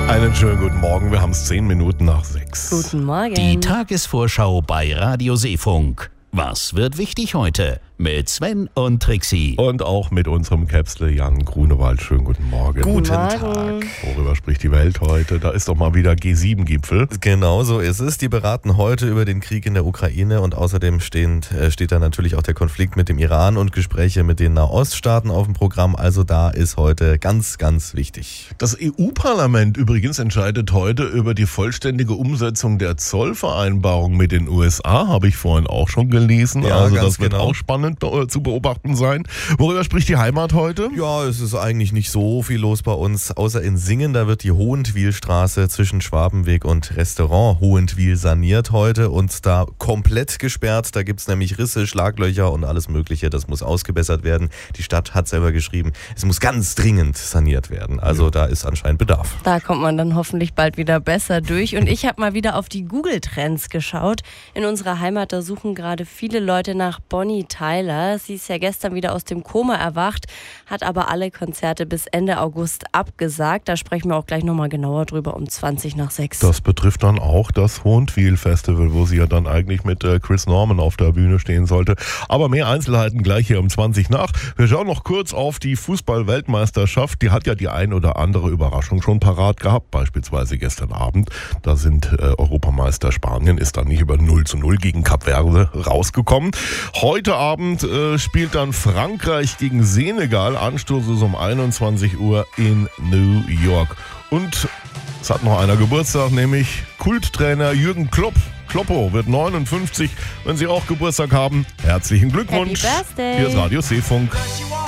Einen schönen guten Morgen, wir haben es 10 Minuten nach 6. Guten Morgen. Die Tagesvorschau bei Radio Seefunk. Was wird wichtig heute? Mit Sven und Trixi. Und auch mit unserem Käpsle Jan Grunewald. Schönen guten Morgen. Guten Tag. Morgen. Worüber spricht die Welt heute? Da ist doch mal wieder G7-Gipfel. Genau so ist es. Die beraten heute über den Krieg in der Ukraine und außerdem steht da natürlich auch der Konflikt mit dem Iran und Gespräche mit den Nahoststaaten auf dem Programm. Also da ist heute ganz, ganz wichtig. Das EU-Parlament übrigens entscheidet heute über die vollständige Umsetzung der Zollvereinbarung mit den USA. Habe ich vorhin auch schon gelesen. Ja, also ganz das wird genau. auch spannend zu beobachten sein. Worüber spricht die Heimat heute? Ja, es ist eigentlich nicht so viel los bei uns, außer in Singen. Da wird die Hohentwielstraße zwischen Schwabenweg und Restaurant Hohentwiel saniert heute und da komplett gesperrt. Da gibt es nämlich Risse, Schlaglöcher und alles Mögliche. Das muss ausgebessert werden. Die Stadt hat selber geschrieben, es muss ganz dringend saniert werden. Also da ist anscheinend Bedarf. Da kommt man dann hoffentlich bald wieder besser durch. Und ich habe mal wieder auf die Google-Trends geschaut. In unserer Heimat, da suchen gerade viele Leute nach Bonnie Tyler. Sie ist ja gestern wieder aus dem Koma erwacht, hat aber alle Konzerte bis Ende August abgesagt. Da sprechen wir auch gleich nochmal genauer drüber um 20 nach 6. Das betrifft dann auch das Hohentwiel Festival, wo sie ja dann eigentlich mit Chris Norman auf der Bühne stehen sollte. Aber mehr Einzelheiten gleich hier um 20 nach. Wir schauen noch kurz auf die Fußball-Weltmeisterschaft. Die hat ja die ein oder andere Überraschung schon parat gehabt, beispielsweise gestern Abend. Da sind Europameister Spanien, ist dann nicht über 0:0 gegen Kap Verde rausgekommen. Heute Abend spielt dann Frankreich gegen Senegal. Anstoß ist um 21 Uhr in New York. Und es hat noch einer Geburtstag, nämlich Kulttrainer Jürgen Klopp. Kloppo wird 59. Wenn Sie auch Geburtstag haben, herzlichen Glückwunsch. Happy Birthday. Hier ist Radio Seefunk.